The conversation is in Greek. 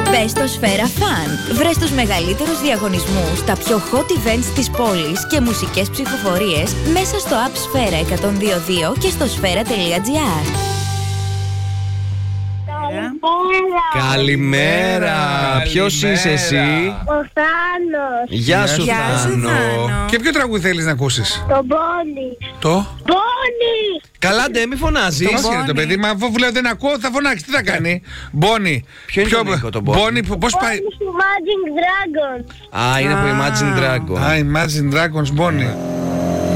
Μπες στο Σφαίρα Fun. Βρες τους μεγαλύτερους διαγωνισμούς, τα πιο hot events της πόλης και μουσικές ψηφοφορίες μέσα στο app Σφαίρα 102.2 και στο σφαίρα.gr. Καλημέρα. Ποιος είσαι εσύ? Ο Θάνος. Γεια σου Θάνο. Και ποιο τραγούδι θέλεις να ακούσεις? Το Μπόνι. Το? Μπόνι. Καλά ντε, μη φωνάζεις. Το βάζει το παιδί, μα αφού λέω δεν ακούω θα φωνάξει, τι θα κάνει? Μπόνι. Ποιο είναι το Νίκο, το Μπόνι? Μπόνι, πώς πάει? Μπόνι του Imagine Dragon. Α, είναι από Imagine Dragon. Α, Imagine Dragons, Μπόνι.